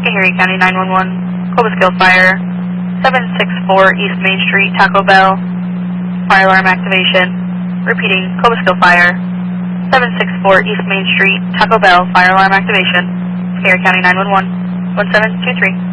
Schoharie County 911, Cobleskill Fire, 764 East Main Street, Taco Bell, fire alarm activation. Repeating, Cobleskill Fire, 764 East Main Street, Taco Bell, fire alarm activation. Schoharie County 911, 1723.